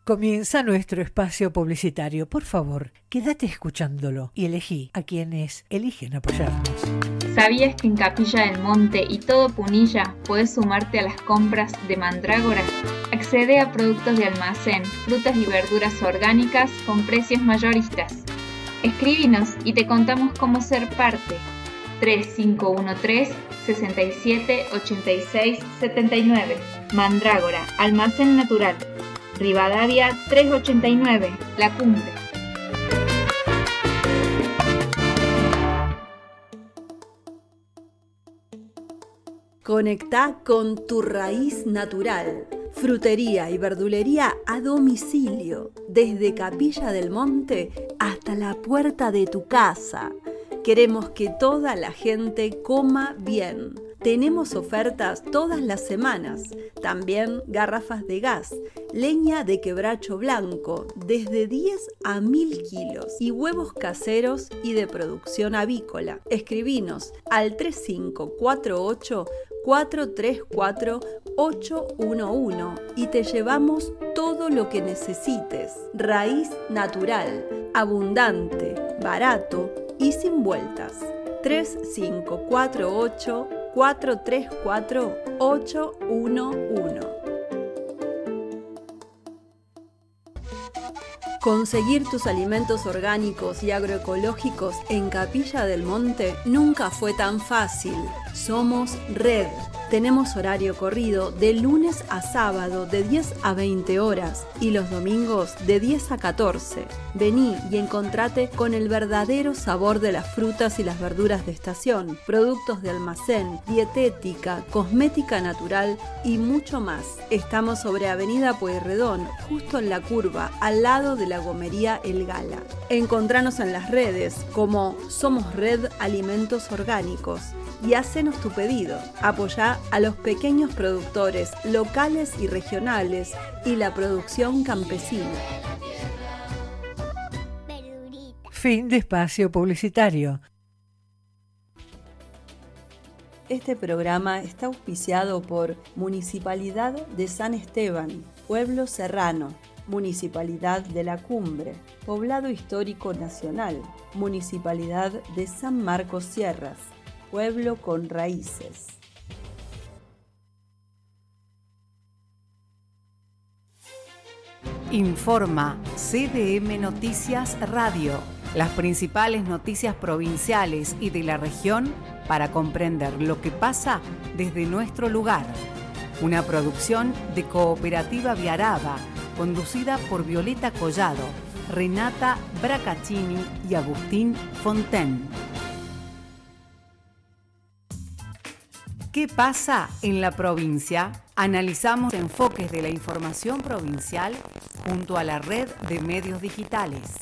Comienza nuestro espacio publicitario. Por favor, quédate escuchándolo y elegí a quienes eligen apoyarnos. ¿Sabías que en Capilla del Monte y todo Punilla podés sumarte a las compras de Mandrágora? Accede a productos de almacén, frutas y verduras orgánicas con precios mayoristas. Escríbenos y te contamos cómo ser parte. 3513-6786-79. Mandrágora, almacén natural. Rivadavia 389, La Cumbre. Conectá con tu raíz natural. Frutería y verdulería a domicilio, desde Capilla del Monte hasta la puerta de tu casa. Queremos que toda la gente coma bien. Tenemos ofertas todas las semanas. También garrafas de gas, leña de quebracho blanco, desde 10 a 1000 kilos, y huevos caseros y de producción avícola. Escribinos al 3548-434-811 y te llevamos todo lo que necesites. Raíz natural, abundante, barato y sin vueltas. 3548-434-811. Conseguir tus alimentos orgánicos y agroecológicos en Capilla del Monte nunca fue tan fácil. Somos Red. Tenemos horario corrido de lunes a sábado de 10 a 20 horas y los domingos de 10 a 14. Vení y encontrate con el verdadero sabor de las frutas y las verduras de estación, productos de almacén, dietética, cosmética natural y mucho más. Estamos sobre Avenida Pueyrredón, justo en la curva, al lado de la gomería El Gala. Encontranos en las redes como Somos Red Alimentos Orgánicos y hacenos tu pedido. Apoyá a los pequeños productores locales y regionales y la producción campesina. Fin de espacio publicitario. Este programa está auspiciado por Municipalidad de San Esteban, Pueblo Serrano, Municipalidad de La Cumbre, Poblado Histórico Nacional, Municipalidad de San Marcos Sierras, Pueblo con Raíces. Informa CDM Noticias Radio, las principales noticias provinciales y de la región para comprender lo que pasa desde nuestro lugar. Una producción de Cooperativa Viaraba, conducida por Violeta Collado, Renata Bracaccini y Agustín Fontaine. ¿Qué pasa en la provincia? Analizamos enfoques de la información provincial junto a la red de medios digitales.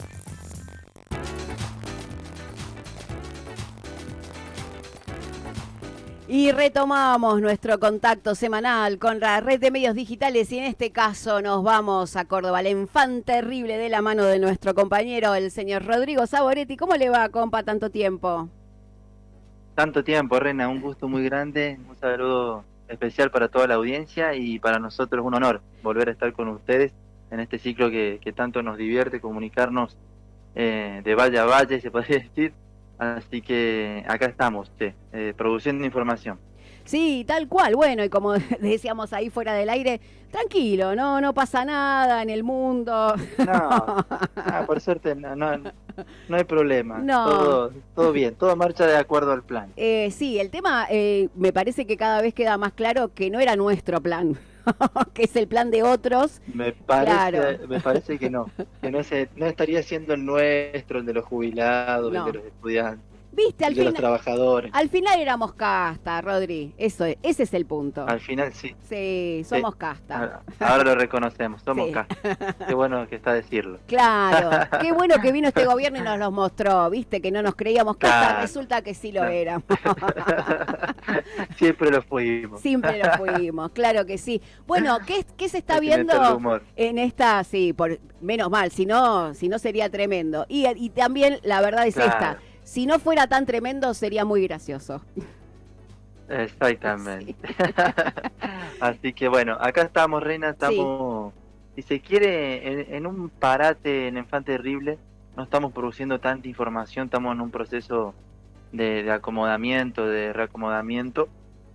Y retomamos nuestro contacto semanal con la red de medios digitales y en este caso nos vamos a Córdoba, al Infante Terrible, de la mano de nuestro compañero, el señor Rodrigo Saboretti. ¿Cómo le va, compa, tanto tiempo? Tanto tiempo, Rena, un gusto muy grande, un saludo especial para toda la audiencia y para nosotros un honor volver a estar con ustedes en este ciclo que tanto nos divierte comunicarnos de valle a valle, se podría decir. Así que acá estamos, produciendo información. Sí, tal cual. Bueno, y como decíamos ahí fuera del aire, tranquilo, no pasa nada en el mundo. No, por suerte no hay problema. No. Todo bien, todo marcha de acuerdo al plan. Sí, el tema me parece que cada vez queda más claro que no era nuestro plan, que es el plan de otros. Me parece que no estaría siendo el nuestro, el de los jubilados, el de los estudiantes. ¿Viste? De los trabajadores. Al final éramos casta, Rodri. Ese es el punto. Al final sí. Sí, somos casta. Ahora lo reconocemos, somos casta. Qué bueno que está decirlo. Claro, qué bueno que vino este gobierno y nos los mostró, ¿viste? Que no nos creíamos casta, claro. Resulta que sí lo éramos. Siempre lo fuimos. Siempre lo fuimos, claro que sí. Bueno, ¿qué se está viendo en esta? Sí, menos mal, si no sería tremendo. Y también la verdad es esta. Si no fuera tan tremendo, sería muy gracioso. Exactamente. Sí. Así que bueno, acá estamos, Reina, estamos si se quiere, en un parate en Enfant Terrible no estamos produciendo tanta información, estamos en un proceso de acomodamiento, de reacomodamiento,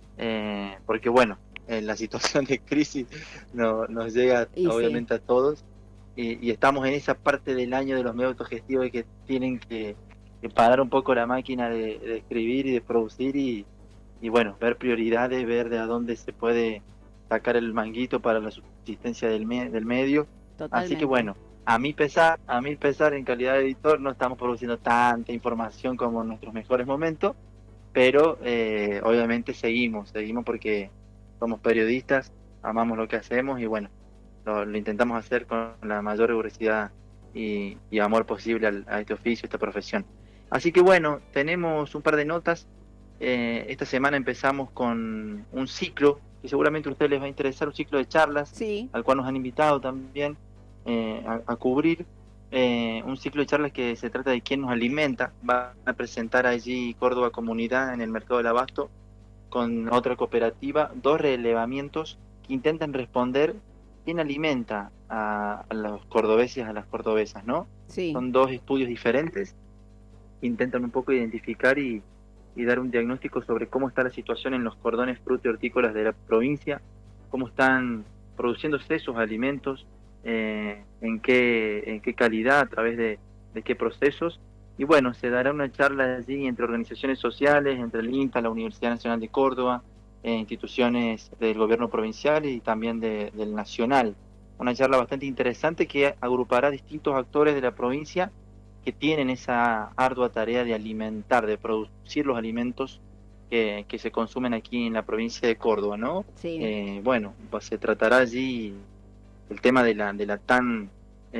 porque bueno, la situación de crisis nos llega obviamente a todos, y estamos en esa parte del año de los medios autogestivos que tienen que parar un poco la máquina de escribir y de producir y bueno, ver prioridades, ver de a dónde se puede sacar el manguito para la subsistencia del medio. Totalmente. Así que bueno, a mi pesar, en calidad de editor, no estamos produciendo tanta información como en nuestros mejores momentos, pero obviamente seguimos porque somos periodistas, amamos lo que hacemos y bueno, lo intentamos hacer con la mayor rigurosidad y amor posible a este oficio, a esta profesión. Así que bueno, tenemos un par de notas. Esta semana empezamos con un ciclo que seguramente a ustedes les va a interesar, un ciclo de charlas, sí, al cual nos han invitado también a cubrir. Un ciclo de charlas que se trata de quién nos alimenta. Va a presentar allí Córdoba Comunidad en el Mercado del Abasto con otra cooperativa, 2 relevamientos que intentan responder quién alimenta a los cordobeses, a las cordobesas, ¿no? sí. Son 2 estudios diferentes, intentan un poco identificar y dar un diagnóstico sobre cómo está la situación en los cordones fruto-hortícolas de la provincia, cómo están produciéndose esos alimentos, en qué calidad, a través de qué procesos. Y bueno, se dará una charla allí entre organizaciones sociales, entre el INTA, la Universidad Nacional de Córdoba, instituciones del gobierno provincial y también del nacional. Una charla bastante interesante que agrupará distintos actores de la provincia que tienen esa ardua tarea de alimentar, de producir los alimentos que se consumen aquí en la provincia de Córdoba, ¿no? Sí. Bueno, pues se tratará allí el tema de la tan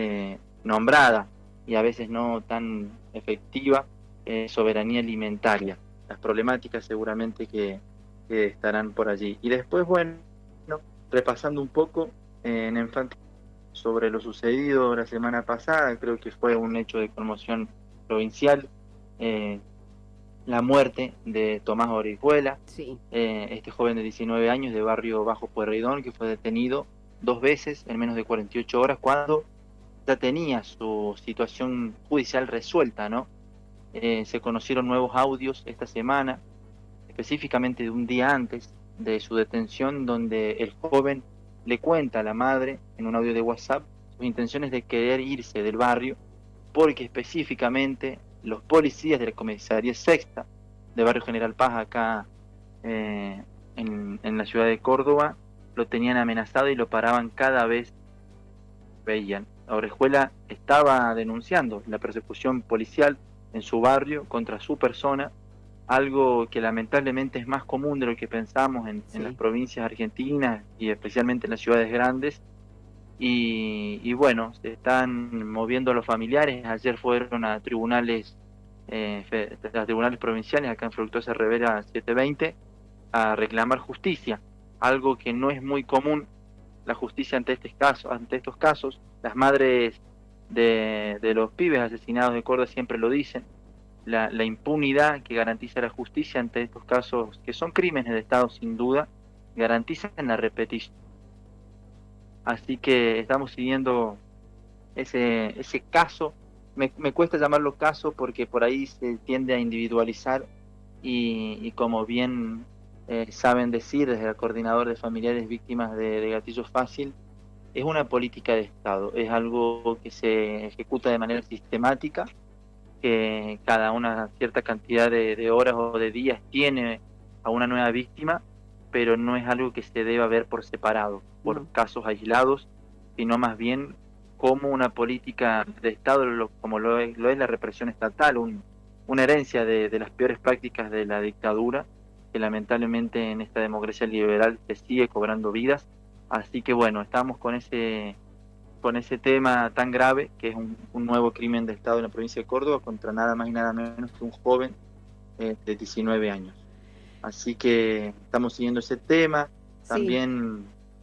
nombrada y a veces no tan efectiva soberanía alimentaria. Las problemáticas seguramente que estarán por allí. Y después, bueno, repasando un poco en Enfant sobre lo sucedido la semana pasada, creo que fue un hecho de conmoción provincial, la muerte de Tomás Orihuela, Sí. Este joven de 19 años de barrio Bajo Pueyrredón, que fue detenido 2 veces en menos de 48 horas cuando ya tenía su situación judicial resuelta, ¿no? Se conocieron nuevos audios esta semana, específicamente de un día antes de su detención, donde el joven le cuenta a la madre en un audio de WhatsApp sus intenciones de querer irse del barrio, porque específicamente los policías de la comisaría sexta de Barrio General Paz, acá en la ciudad de Córdoba, lo tenían amenazado y lo paraban cada vez que veían. Orejuela estaba denunciando la persecución policial en su barrio contra su persona, algo que lamentablemente es más común de lo que pensamos en las provincias argentinas y especialmente en las ciudades grandes. Y bueno, se están moviendo los familiares. Ayer fueron a tribunales provinciales acá en Fructuosa Rivera 720 a reclamar justicia, algo que no es muy común, la justicia ante estos casos. Las madres de los pibes asesinados de Córdoba siempre lo dicen, la impunidad que garantiza la justicia ante estos casos, que son crímenes de Estado sin duda, garantizan la repetición. Así que estamos siguiendo ese caso. Me cuesta llamarlo caso porque por ahí se tiende a individualizar y como bien saben decir desde el coordinador de familiares víctimas de gatillo fácil, es una política de Estado, es algo que se ejecuta de manera sistemática, que cada una cierta cantidad de horas o de días tiene a una nueva víctima, pero no es algo que se deba ver por separado, por casos aislados, sino más bien como una política de Estado, como lo es la represión estatal, una herencia de las peores prácticas de la dictadura, que lamentablemente en esta democracia liberal se sigue cobrando vidas. Así que bueno, estamos con ese tema tan grave, que es un nuevo crimen de Estado en la provincia de Córdoba contra nada más y nada menos que un joven de 19 años. Así que estamos siguiendo ese tema. También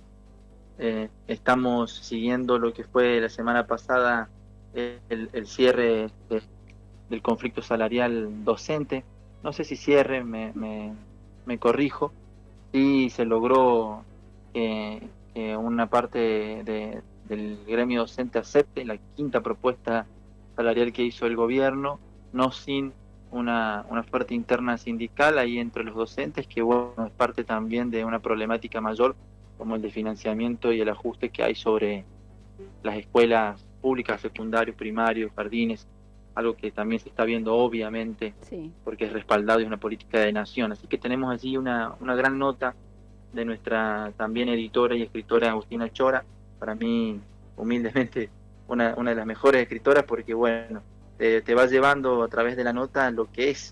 estamos siguiendo lo que fue la semana pasada el cierre del conflicto salarial docente. No sé si cierre, me corrijo. Sí se logró que una parte del gremio docente acepte la quinta propuesta salarial que hizo el gobierno, no sin una oferta interna sindical ahí entre los docentes, que bueno, es parte también de una problemática mayor como el de financiamiento y el ajuste que hay sobre las escuelas públicas, secundarios, primarios, jardines, algo que también se está viendo obviamente, Sí. porque es respaldado y es una política de nación. Así que tenemos allí una gran nota de nuestra también editora y escritora Agustina Chora, para mí humildemente una de las mejores escritoras, porque bueno, te va llevando a través de la nota lo que es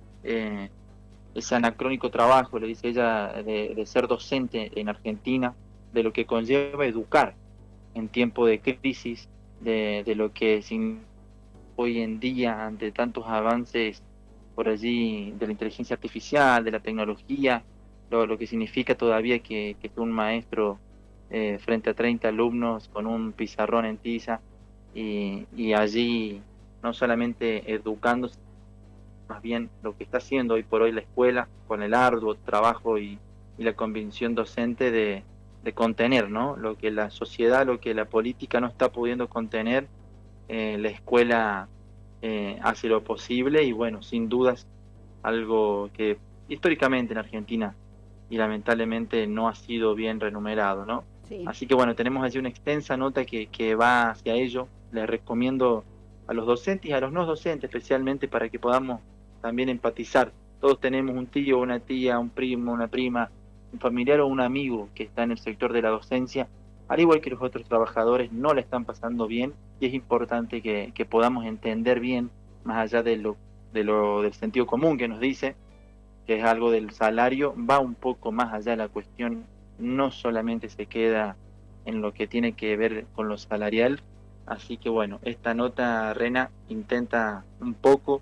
ese anacrónico trabajo, le dice ella, de ser docente en Argentina, de lo que conlleva educar en tiempo de crisis, de lo que hoy en día, ante tantos avances por allí de la inteligencia artificial, de la tecnología, lo que significa todavía que un maestro frente a 30 alumnos con un pizarrón en tiza y allí no solamente educando, más bien lo que está haciendo hoy por hoy la escuela con el arduo trabajo y la convicción docente de contener, ¿no? Lo que la sociedad, lo que la política no está pudiendo contener, la escuela hace lo posible y bueno, sin dudas algo que históricamente en Argentina y lamentablemente no ha sido bien remunerado, ¿no? Sí. Así que bueno, tenemos allí una extensa nota que va hacia ello. Les recomiendo a los docentes y a los no docentes especialmente para que podamos también empatizar. Todos tenemos un tío, una tía, un primo, una prima, un familiar o un amigo que está en el sector de la docencia, al igual que los otros trabajadores, no la están pasando bien y es importante que podamos entender bien, más allá del sentido común que nos dice, que es algo del salario, va un poco más allá de la cuestión, no solamente se queda en lo que tiene que ver con lo salarial. Así que bueno, esta nota, Rena, intenta un poco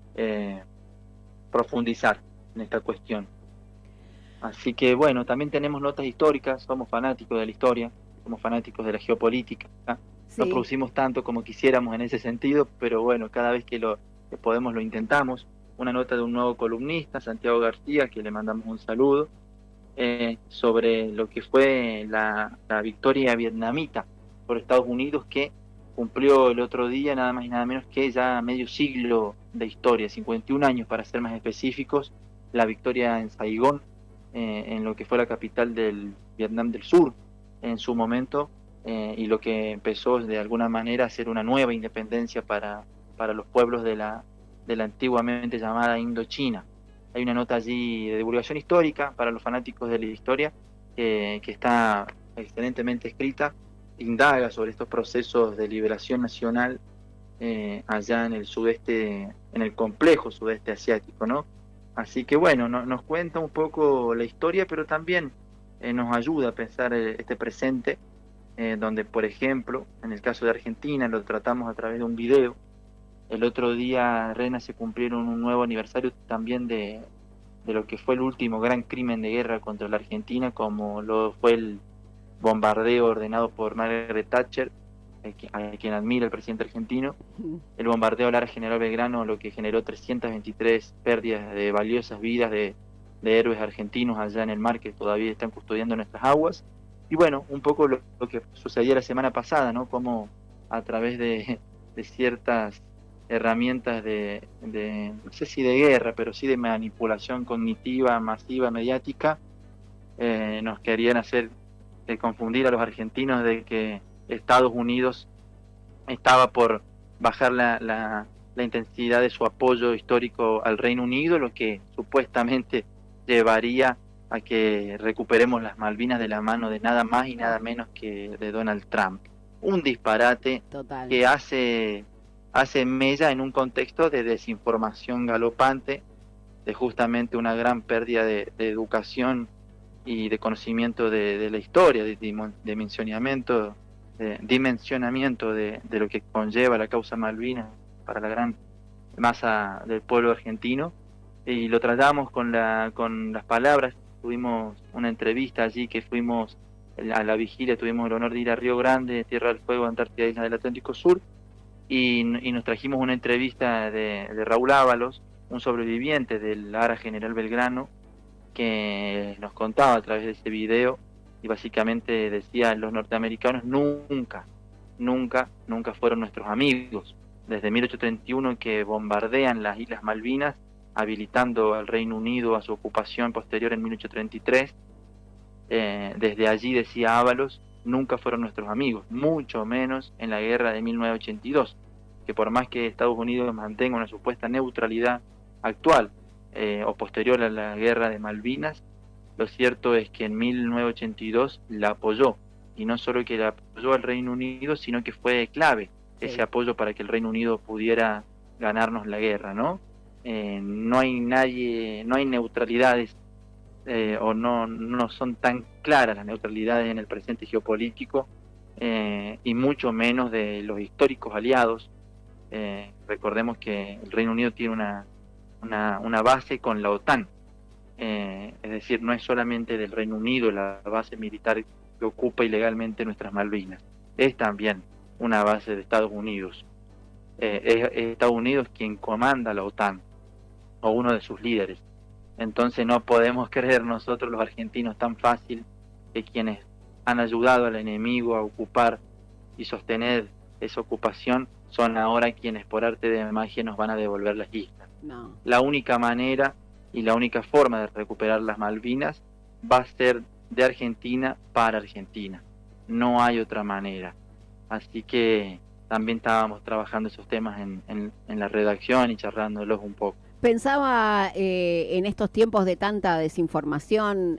profundizar en esta cuestión. Así que bueno, también tenemos notas históricas, somos fanáticos de la historia, somos fanáticos de la geopolítica, Sí. no producimos tanto como quisiéramos en ese sentido, pero bueno, cada vez que podemos lo intentamos. Una nota de un nuevo columnista, Santiago García, que le mandamos un saludo, sobre lo que fue la victoria vietnamita por Estados Unidos, que cumplió el otro día nada más y nada menos que ya medio siglo de historia, 51 años para ser más específicos, la victoria en Saigón, en lo que fue la capital del Vietnam del Sur en su momento, y lo que empezó de alguna manera a ser una nueva independencia para los pueblos de la antiguamente llamada Indochina. Hay una nota allí de divulgación histórica para los fanáticos de la historia, que está excelentemente escrita, indaga sobre estos procesos de liberación nacional allá en el sudeste, en el complejo sudeste asiático, ¿no? Así que bueno, nos cuenta un poco la historia, pero también nos ayuda a pensar este presente, donde por ejemplo, en el caso de Argentina, lo tratamos a través de un video. El otro día, Rena, se cumplieron un nuevo aniversario también de lo que fue el último gran crimen de guerra contra la Argentina, como lo fue el bombardeo ordenado por Margaret Thatcher, a quien admira el presidente argentino, el bombardeo a Lara General Belgrano, lo que generó 323 pérdidas de valiosas vidas de héroes argentinos allá en el mar que todavía están custodiando nuestras aguas. Y bueno, un poco lo que sucedió la semana pasada, ¿no? Como a través de ciertas herramientas no sé si de guerra, pero sí de manipulación cognitiva, masiva, mediática, nos querían hacer confundir a los argentinos de que Estados Unidos estaba por bajar la intensidad de su apoyo histórico al Reino Unido, lo que supuestamente llevaría a que recuperemos las Malvinas de la mano de nada más y nada menos que de Donald Trump. Un disparate Total. Que hace mella en un contexto de desinformación galopante, de justamente una gran pérdida de educación y de conocimiento de la historia, de dimensionamiento de lo que conlleva la causa Malvinas para la gran masa del pueblo argentino, y lo tratamos con las palabras. Tuvimos una entrevista allí que fuimos a la vigilia, tuvimos el honor de ir a Río Grande, Tierra del Fuego, Antártida, Isla del Atlántico Sur, y nos trajimos una entrevista de Raúl Ábalos, un sobreviviente del Lara General Belgrano, que nos contaba a través de ese video y básicamente decía: los norteamericanos nunca fueron nuestros amigos. Desde 1831 que bombardean las Islas Malvinas, habilitando al Reino Unido a su ocupación posterior en 1833, desde allí, decía Ábalos, nunca fueron nuestros amigos, mucho menos en la guerra de 1982, que por más que Estados Unidos mantenga una supuesta neutralidad actual o posterior a la guerra de Malvinas, lo cierto es que en 1982 la apoyó, y no solo que la apoyó al Reino Unido, sino que fue clave ese apoyo para que el Reino Unido pudiera ganarnos la guerra, ¿no? No hay neutralidades, o no son tan claras las neutralidades en el presente geopolítico, y mucho menos de los históricos aliados. Recordemos que el Reino Unido tiene una base con la OTAN, es decir, no es solamente del Reino Unido la base militar que ocupa ilegalmente nuestras Malvinas, es también una base de Estados Unidos. Es Estados Unidos quien comanda la OTAN, o uno de sus líderes. Entonces no podemos creer nosotros los argentinos tan fácil que quienes han ayudado al enemigo a ocupar y sostener esa ocupación son ahora quienes por arte de magia nos van a devolver las islas. No. La única manera y la única forma de recuperar las Malvinas va a ser de Argentina para Argentina. No hay otra manera. Así que también estábamos trabajando esos temas en la redacción y charlándolos un poco. Pensaba en estos tiempos de tanta desinformación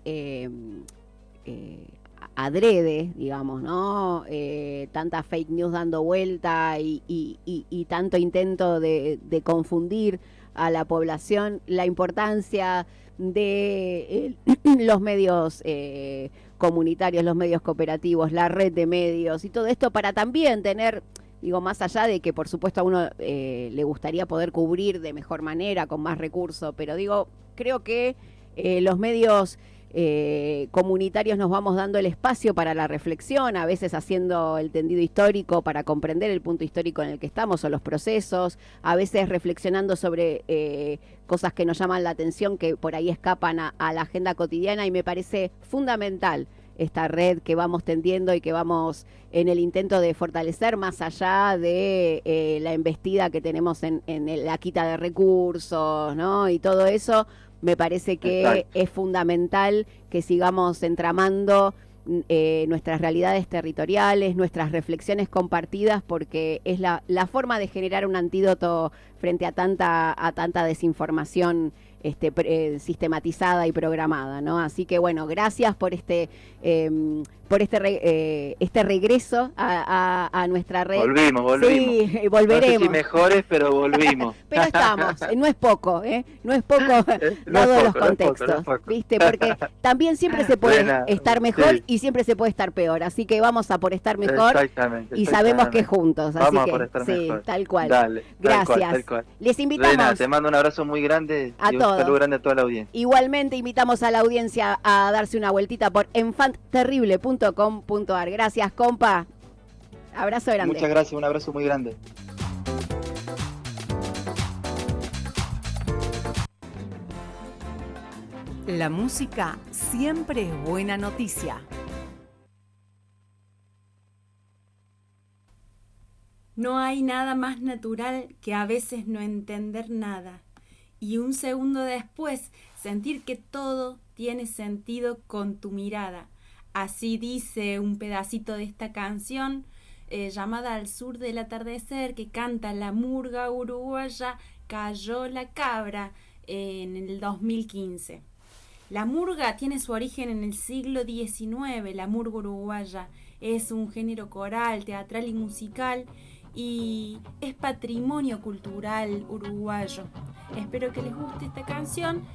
adrede, digamos, ¿no? Tanta fake news dando vuelta y tanto intento de confundir a la población, la importancia de los medios comunitarios, los medios cooperativos, la red de medios y todo esto para también tener, digo, más allá de que por supuesto a uno le gustaría poder cubrir de mejor manera, con más recursos, pero digo, creo que los medios comunitarios nos vamos dando el espacio para la reflexión, a veces haciendo el tendido histórico para comprender el punto histórico en el que estamos o los procesos, a veces reflexionando sobre cosas que nos llaman la atención, que por ahí escapan a la agenda cotidiana, y me parece fundamental esta red que vamos tendiendo y que vamos en el intento de fortalecer más allá de la embestida que tenemos en la quita de recursos, ¿no? Y todo eso. Me parece que Exacto. Es fundamental que sigamos entramando nuestras realidades territoriales, nuestras reflexiones compartidas, porque es la forma de generar un antídoto frente a tanta desinformación sistematizada y programada, ¿no? Así que bueno, gracias por este regreso a nuestra red. Volvimos. Sí, volveremos. No sé si mejores, pero volvimos. Pero estamos, no es poco, no es poco dado los contextos, ¿viste? Porque también siempre se puede estar mejor, sí, y siempre se puede estar peor, así que vamos a por estar mejor. Exactamente. Sabemos que juntos, así vamos que a por estar sí, mejor. tal cual. Dale, gracias. Tal cual. Les invitamos. Rena, te mando un abrazo muy grande a y todos. Un saludo grande a toda la audiencia. Igualmente invitamos a la audiencia a darse una vueltita por enfantterrible.com.ar. Gracias, compa. Abrazo grande. Muchas gracias, un abrazo muy grande. La música siempre es buena noticia. No hay nada más natural que a veces no entender nada y un segundo después sentir que todo tiene sentido con tu mirada. Así dice un pedacito de esta canción llamada Al sur del atardecer, que canta la murga uruguaya Cayó la cabra en el 2015. La murga tiene su origen en el siglo XIX. La murga uruguaya es un género coral, teatral y musical y es patrimonio cultural uruguayo. Espero que les guste esta canción